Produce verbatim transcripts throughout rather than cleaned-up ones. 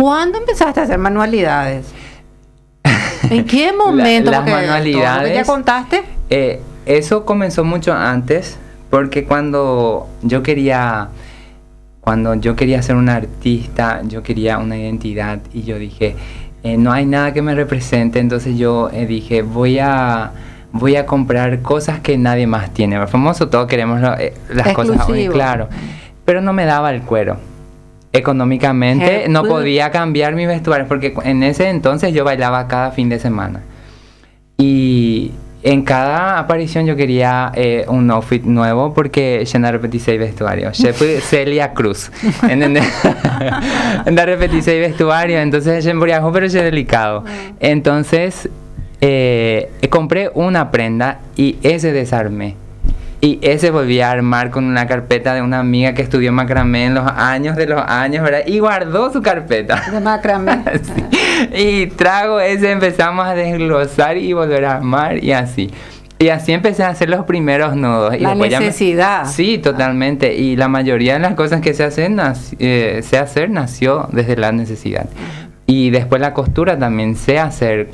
¿Cuándo empezaste a hacer manualidades? ¿En qué momento? La, las Porque manualidades. todo lo que ya contaste. Eh, eso comenzó mucho antes, porque cuando yo quería, cuando yo quería ser un artista, yo quería una identidad y yo dije, eh, no hay nada que me represente, entonces yo eh, dije, voy a, voy a comprar cosas que nadie más tiene. Por famoso todos queremos lo, eh, las Exclusivo. cosas hoy, claro, pero no me daba el cuero. Económicamente no podía cambiar mi vestuario porque en ese entonces yo bailaba cada fin de semana y en cada aparición yo quería eh, un outfit nuevo porque yo no repetí seis vestuarios. Yo fui Celia Cruz, ¿entendés? No repetí seis vestuarios, entonces yo me pero es delicado. Entonces eh, compré una prenda y ese desarmé. Y ese volví a armar con una carpeta de una amiga que estudió macramé en los años de los años, ¿verdad? Y guardó su carpeta. De macramé. Sí. Y trago ese, empezamos a desglosar y volver a armar y así. Y así empecé a hacer los primeros nudos. Y la necesidad. Me... Sí, totalmente. Y la mayoría de las cosas que sé hacer, nac... eh, sé hacer nació desde la necesidad. Y después la costura también, sé hacer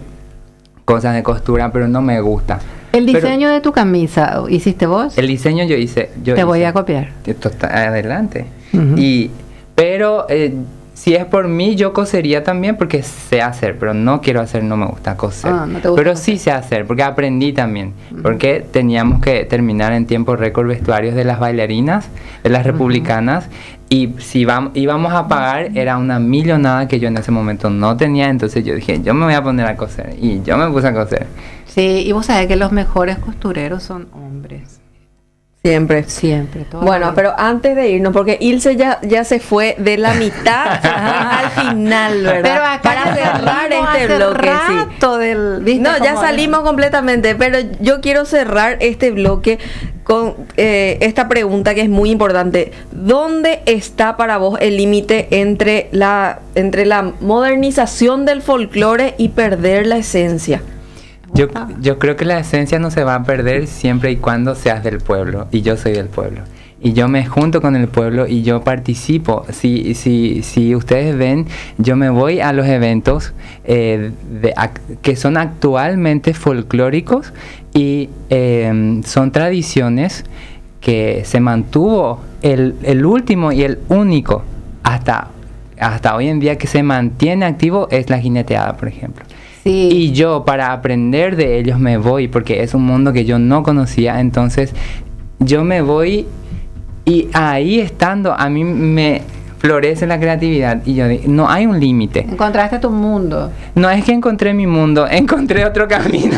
cosas de costura, pero no me gusta. ¿El diseño pero, de tu camisa hiciste vos? El diseño yo hice. Yo Te hice, voy a copiar. Esto está adelante. Uh-huh. Y, pero eh, si es por mí, yo cosería también porque sé hacer, pero no quiero hacer, no me gusta coser. Ah, ¿no te gusta pero coser? Sí sé hacer, porque aprendí también. Uh-huh. Porque teníamos que terminar en tiempo récord vestuarios de las bailarinas, de las republicanas. Uh-huh. Y si vamos, íbamos a pagar, era una millonada que yo en ese momento no tenía. Entonces yo dije, yo me voy a poner a coser. Y yo me puse a coser. Sí, y vos sabés que los mejores costureros son hombres. Siempre. Siempre. Bueno, pero antes de irnos, porque Ilse ya, ya se fue de la mitad al final, ¿verdad? Pero acá para cerrar este bloque, rato sí. Del, ¿viste no, ya salimos es? completamente, pero yo quiero cerrar este bloque con eh, esta pregunta que es muy importante. ¿Dónde está para vos el límite entre la, entre la modernización del folclore y perder la esencia? Yo, yo creo que la esencia no se va a perder siempre y cuando seas del pueblo, y yo soy del pueblo. Y yo me junto con el pueblo y yo participo. Si, si, si ustedes ven, yo me voy a los eventos eh, de, a, que son actualmente folclóricos y eh, son tradiciones que se mantuvo el, el último y el único hasta, hasta hoy en día que se mantiene activo es la jineteada, por ejemplo. Sí. Y yo para aprender de ellos me voy porque es un mundo que yo no conocía, entonces yo me voy y ahí estando a mí me florece la creatividad y yo digo, no hay un límite. Encontraste tu mundo. No es que encontré mi mundo, encontré otro camino.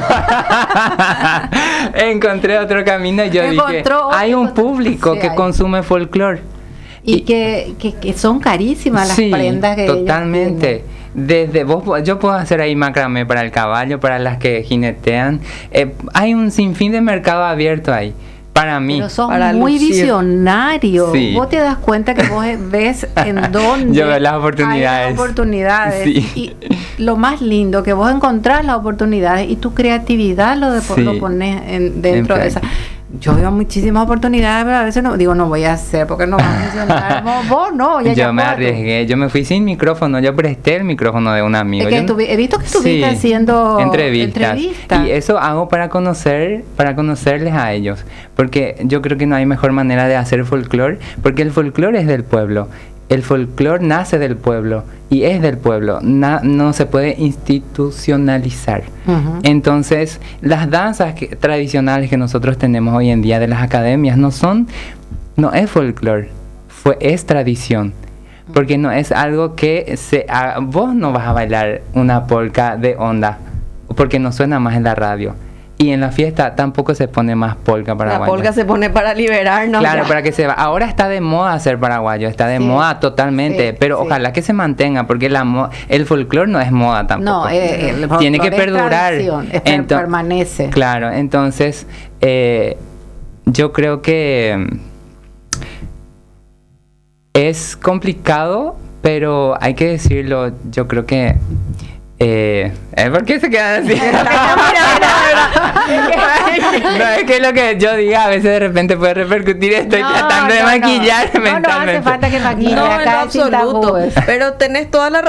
encontré otro camino y yo dije, hay un público que consume folclore. Y, y que, que, que son carísimas las sí, prendas que totalmente. Desde vos, yo puedo hacer ahí macramé para el caballo, para las que jinetean. Eh, hay un sinfín de mercado abierto ahí. Para mí. Pero sos para muy lucir. visionario. Sí. Vos te das cuenta que vos ves en dónde yo veo las oportunidades. hay las oportunidades. Sí. Y lo más lindo, que vos encontrás las oportunidades y tu creatividad lo, de, sí. lo pones en, dentro en de esa. Yo veo muchísimas oportunidades, pero a veces no digo, no voy a hacer porque no va a funcionar. Vos, vos no, ya Yo ya me arriesgué, yo me fui sin micrófono, yo presté el micrófono de un amigo. Es que yo, estuvi, he visto que estuviste sí, haciendo entrevistas. entrevistas. Y eso hago para conocer, para conocerles a ellos. Porque yo creo que no hay mejor manera de hacer folclore, porque el folclore es del pueblo. El folclore nace del pueblo y es del pueblo, Na, no se puede institucionalizar. Uh-huh. Entonces, las danzas que, tradicionales que nosotros tenemos hoy en día de las academias no son, no es folclore, fue, es tradición. Porque no es algo que se haga, vos no vas a bailar una polka de onda, porque no suena más en la radio. Y en la fiesta tampoco se pone más polka paraguayo. La polka se pone para liberarnos. Claro, ya. para que se va. Ahora está de moda ser paraguayo, está de sí, moda totalmente, sí, pero sí. ojalá que se mantenga, porque la mo- el folclore no es moda tampoco. No, eh, el tiene que perdurar. Es es Ento- permanece. Claro, entonces eh, yo creo que es complicado, pero hay que decirlo, yo creo que Eh, ¿por qué se quedan así? No, es que lo que yo diga a veces de repente puede repercutir. Estoy no, tratando de no, maquillar no. mentalmente. No, no hace falta que maquille. No, acá en absoluto. Pero tenés toda la razón.